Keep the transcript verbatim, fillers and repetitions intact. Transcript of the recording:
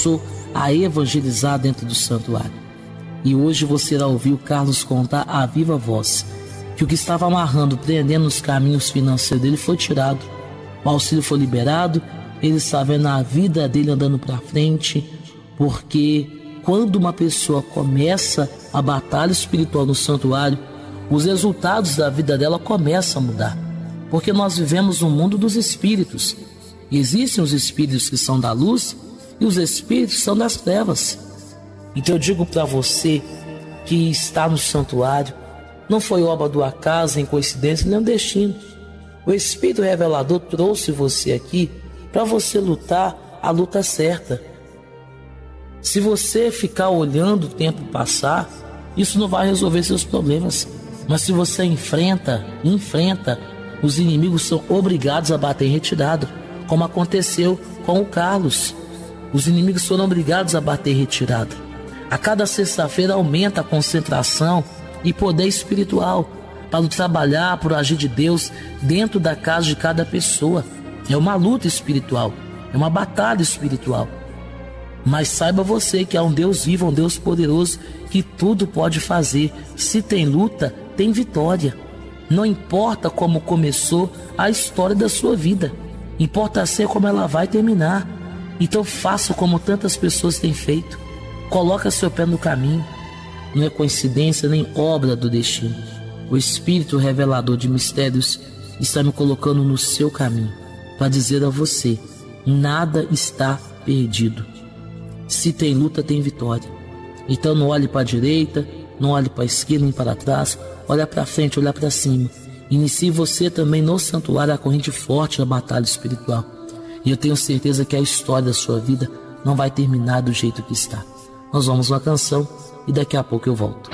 começou a evangelizar dentro do santuário. E hoje você irá ouvir o Carlos contar a viva voz que o que estava amarrando, prendendo os caminhos financeiros dele foi tirado. O auxílio foi liberado, ele está vendo a vida dele andando para frente, porque quando uma pessoa começa a batalha espiritual no santuário, os resultados da vida dela começam a mudar. Porque nós vivemos no mundo dos espíritos. Existem os espíritos que são da luz e os espíritos que são das trevas. Então eu digo para você que está no santuário, não foi obra do acaso, nem coincidência, nem um destino. O Espírito Revelador trouxe você aqui para você lutar a luta certa. Se você ficar olhando o tempo passar, isso não vai resolver seus problemas. Mas se você enfrenta, enfrenta, os inimigos são obrigados a bater em retirada, como aconteceu com o Carlos. Os inimigos foram obrigados a bater em retirada. A cada sexta-feira aumenta a concentração e poder espiritual para trabalhar, para o agir de Deus dentro da casa de cada pessoa. É uma luta espiritual, é uma batalha espiritual. Mas saiba você que há um Deus vivo, um Deus poderoso, que tudo pode fazer. Se tem luta, tem vitória. Não importa como começou a história da sua vida, importa ser como ela vai terminar. Então faça como tantas pessoas têm feito. Coloca seu pé no caminho. Não é coincidência nem obra do destino. O Espírito Revelador de Mistérios está me colocando no seu caminho para dizer a você: nada está perdido. Se tem luta, tem vitória. Então não olhe para a direita, não olhe para a esquerda nem para trás. Olha para frente, olha para cima. Inicie você também no santuário a corrente forte da batalha espiritual. E eu tenho certeza que a história da sua vida não vai terminar do jeito que está. Nós vamos uma canção e daqui a pouco eu volto.